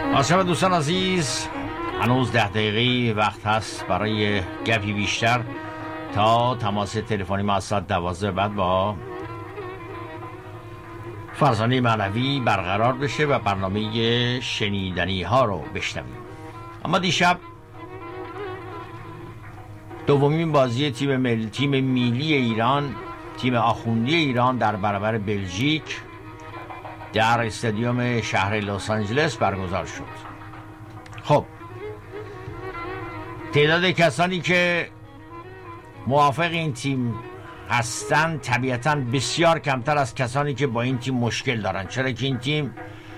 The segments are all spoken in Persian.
شب دوستان عزیز، هنوز 10 دقیقه وقت هست برای گپی بیشتر تا تماس تلفنی ما از ساعت 12 بعد با فرزانه معنوی برقرار بشه و برنامه شنیدنی ها رو بشنویم. اما دیشب دومین بازی تیم میلی ایران، تیم آخوندی ایران در برابر بلژیک در استادیوم شهر لس آنجلس برگزار شد. خب تعداد کسانی که موافق این تیم هستند طبیعتاً بسیار کمتر از کسانی که با این تیم مشکل دارن، چرا که این تیم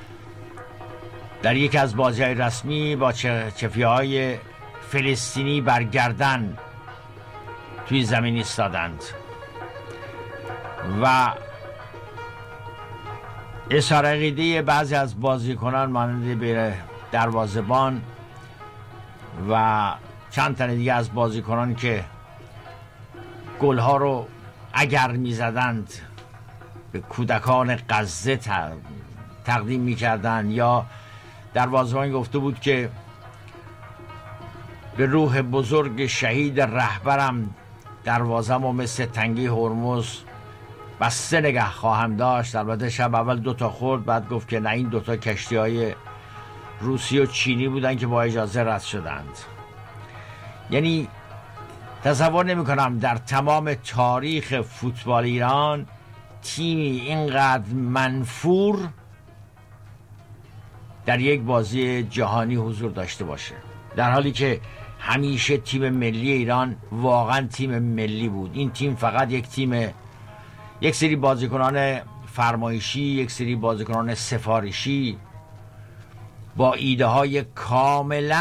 در یکی از بازی‌های رسمی با چفیه‌های فلسطینی برگردن توی زمین ایستادند و اظهار عقیده بعضی از بازیکنان مانند دروازه‌بان و چند تن دیگه از بازیکنان که گل‌ها رو اگر می‌زدند به کودکان غزه تقدیم می‌کردند، یا دروازه‌بان گفته بود که به روح بزرگ شهید رهبرم دروازه‌مو مثل تنگی هرمز بسته نگه خواهم داشت. البته شب اول 2 خورد، بعد گفت که نه، این 2 کشتی‌های روسی و چینی بودن که با اجازه رد شدند. یعنی تصور نمی کنم در تمام تاریخ فوتبال ایران تیمی اینقدر منفور در یک بازی جهانی حضور داشته باشه، در حالی که همیشه تیم ملی ایران واقعا تیم ملی بود. این تیم فقط یک سری بازیکنان فرمایشی، یک سری بازیکنان سفارشی با ایده های کاملا